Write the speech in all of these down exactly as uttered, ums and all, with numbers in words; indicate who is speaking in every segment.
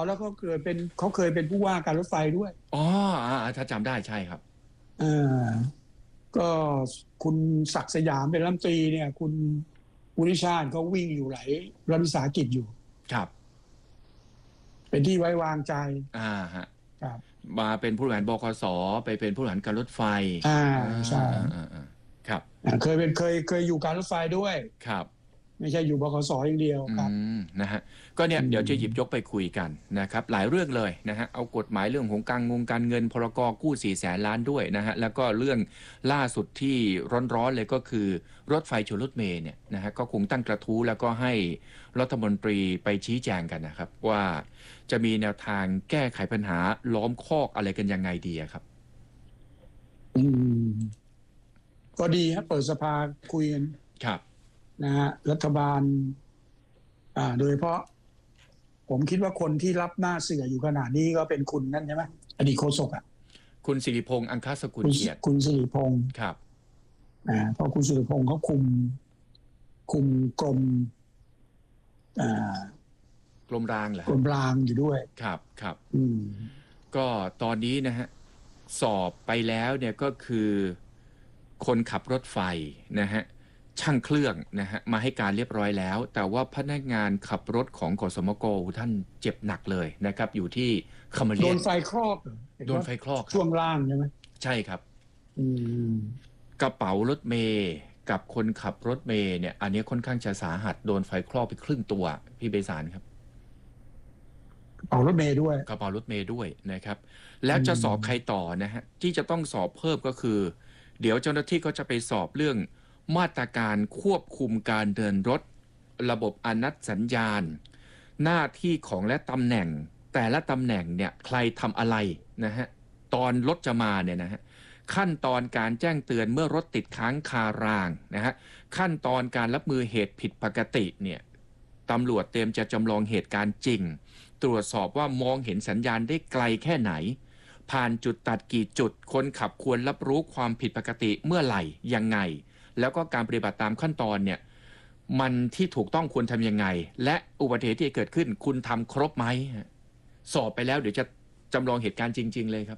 Speaker 1: แล้วก็เคยเป็นเขาเคยเป็นผู้ว่าการรถไฟด้วย
Speaker 2: อ๋อถ้าจำได้ใช่ครับ
Speaker 1: อ่าก็คุณศักดิ์สยามเป็นรัฐมนตรีเนี่ยคุณวุฒิชาติเขาวิ่งอยู่หลายรัฐวิสาหกิจอยู่
Speaker 2: ครับ
Speaker 1: เป็นที่ไว้วางใจ
Speaker 2: อ่าฮะ
Speaker 1: ครับ
Speaker 2: มาเป็นผู้บริหารบขส.ไปเป็นผู้บริหารการรถไฟ
Speaker 1: อ่าใช่
Speaker 2: ครับ
Speaker 1: เคยเป็นเคยเคยอยู่การรถไฟด้วย
Speaker 2: ครับ
Speaker 1: ไม่ใช่อยู่บขส.อย่างเดียวครับ
Speaker 2: นะฮะก็เนี่ยเดี๋ยวจะหยิบยกไปคุยกันนะครับหลายเรื่องเลยนะฮะเอากฎหมายเรื่องของการงงการเงินพรกกู้สี่แสนล้านด้วยนะฮะแล้วก็เรื่องล่าสุดที่ร้อนๆเลยก็คือรถไฟชนรถเมล์เนี่ยนะฮะก็คงตั้งกระทู้แล้วก็ให้รัฐมนตรีไปชี้แจงกันนะครับว่าจะมีแนวทางแก้ไขปัญหาล้อมคอกอะไรกันยังไงดีครับ
Speaker 1: อืมก็ดีครับเปิดสภาคุยกัน
Speaker 2: ครับ
Speaker 1: นะฮะรัฐบาลอ่าโดยเฉพาะผมคิดว่าคนที่รับหน้าเสืออยู่ขนาดนี้ก็เป็นคุณนั่นใช่ไหมอดีตโฆษกอ่ะ
Speaker 2: คุณสิริพงษ์อังคสกุลเกียรติ
Speaker 1: คุณสิริพงษ์
Speaker 2: ครับ
Speaker 1: อ่าเพราะคุณสิริพงษ์เขาคุมคุมกรมอ่าก
Speaker 2: รมรางเหรอก
Speaker 1: รมรางอยู่ด้วย
Speaker 2: ครับครับ
Speaker 1: อืม
Speaker 2: ก็ตอนนี้นะฮะสอบไปแล้วเนี่ยก็คือคนขับรถไฟนะฮะช่างเครื่องนะฮะมาให้การเรียบร้อยแล้วแต่ว่าพนักงานขับรถของกสมกท่านเจ็บหนักเลยนะครับอยู่ที่คามาเรียน
Speaker 1: โดนไฟครอบ
Speaker 2: โดนไฟคลอก
Speaker 1: ช่วงล่างใช่ไหม
Speaker 2: ใช่ครับ
Speaker 1: อืม
Speaker 2: กระเป๋ารถเมย์กับคนขับรถเมย์เนี่ยอันนี้ค่อนข้างจะสาหัสโดนไฟคลอกไปครึ่งตัวพี่เบสารครับ
Speaker 1: กระเป๋ารถเมย์ด้วย
Speaker 2: กระเป๋ารถเมย์ด้วยนะครับแล้วจะสอบใครต่อนะฮะที่จะต้องสอบเพิ่มก็คือเดี๋ยวเจ้าหน้าที่ก็จะไปสอบเรื่องมาตรการควบคุมการเดินรถระบบอนัตสัญญาณหน้าที่ของและตำแหน่งแต่ละตำแหน่งเนี่ยใครทำอะไรนะฮะตอนรถจะมาเนี่ยนะฮะขั้นตอนการแจ้งเตือนเมื่อรถติดค้างคารางนะฮะขั้นตอนการรับมือเหตุผิดปกติเนี่ยตำรวจเตรียมจะจำลองเหตุการณ์จริงตรวจสอบว่ามองเห็นสัญญาณได้ไกลแค่ไหนผ่านจุดตัดกี่จุดคนขับควรรับรู้ความผิดปกติเมื่อไหร่ยังไงแล้วก็การปฏิบัติตามขั้นตอนเนี่ยมันที่ถูกต้องควรทำยังไงและอุบัติเหตุที่เกิดขึ้นคุณทำครบไหมสอบไปแล้วเดี๋ยวจะจำลองเหตุการณ์จริงๆเลยครับ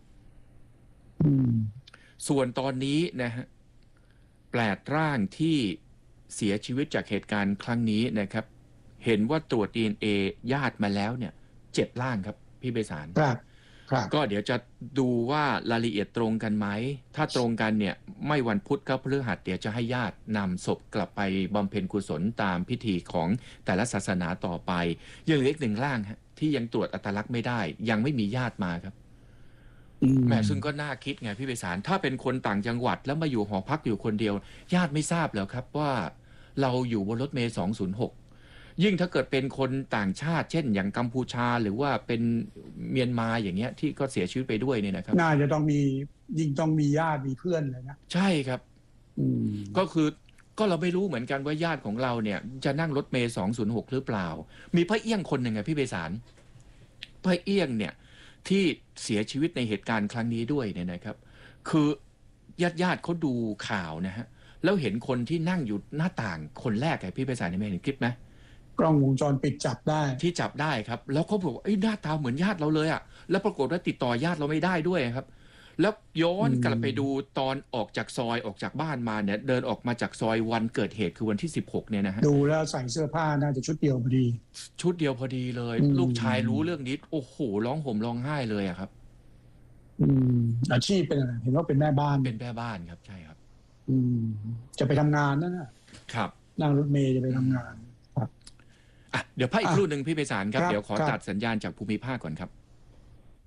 Speaker 2: ส่วนตอนนี้นะฮะแปดร่างที่เสียชีวิตจากเหตุการณ์ครั้งนี้นะครับเห็นว่าตรวจ ดี เอ็น เอ ญาติมาแล้วเนี่ยเจ็ดร่างครับพี่เบสาร
Speaker 1: ครับ
Speaker 2: ก็เดี๋ยวจะดูว่ารายละเอียดตรงกันไหมถ้าตรงกันเนี่ยไม่วันพุธก็พฤหัสเดี๋ยวจะให้ญาตินำศพกลับไปบำเพ็ญกุศลตามพิธีของแต่ละศาสนาต่อไปยังเหลืออีกหนึ่งร่างฮะที่ยังตรวจอัตลักษณ์ไม่ได้ยังไม่มีญาติมาครับแหมซึ่งก็น่าคิดไงพี่เบสารถ้าเป็นคนต่างจังหวัดแล้วมาอยู่หอพักอยู่คนเดียวญาติไม่ทราบแล้วครับว่าเราอยู่บนรถเมล์สองศูนย์หกยิ่งถ้าเกิดเป็นคนต่างชาติเช่นอย่างกัมพูชาหรือว่าเป็นเมียนมาอย่างเงี้ยที่ก็เสียชีวิตไปด้วยเนี่ยนะครับ
Speaker 1: น่าจะต้องมียิ่งต้องมีญาติมีเพื่อนเลยนะ
Speaker 2: ใช่ครับก็คือก็เราไม่รู้เหมือนกันว่าญาติของเราเนี่ยจะนั่งรถเมล์สองศูนย์หกหรือเปล่ามีพระเอี้ยงคนหนึ่งไงพี่เบสารพระเอี้ยงเนี่ยที่เสียชีวิตในเหตุการณ์ครั้งนี้ด้วยเนี่ยนะครับคือญาติญาติเขาดูข่าวนะฮะแล้วเห็นคนที่นั่งอยู่หน้าต่างคนแรกไงพี่เบสารไม่เห็นคลิปไหม
Speaker 1: กล้องวงจรปิดจับได้
Speaker 2: ที่จับได้ครับแล้วเขาบอกว่าไอ้หน้าตาเหมือนญาติเราเลยอ่ะแล้วปรากฏว่าติดต่อญาติเราไม่ได้ด้วยครับแล้วย้อนกลับไปดูตอนออกจากซอยออกจากบ้านมาเนี่ยเดินออกมาจากซอยวันเกิดเหตุคือวันที่สิบหกเนี่ยนะฮะ
Speaker 1: ดูแล้วใส่เสื้อผ้าน่าจะชุดเดียวพอดี
Speaker 2: ชุดเดียวพอดีเลยลูกชายรู้เรื่องนี้โอ้โหร้องห่มร้องไห้เลยอะครับ
Speaker 1: อืมอาชีพเป็นอะไรเห็นว่าเป็นแม่บ้าน
Speaker 2: เป็นแม่บ้านครับใช่ครับ
Speaker 1: อืมจะไปทำงานนั่นนะครับนั่งรถเมล์จะไปทำงาน
Speaker 2: เดี๋ยวพักอีกครู่หนึ่งพี่ไพศาลครับเดี๋ยวขอตัดสัญญาณจากภูมิภาคก่อนครับ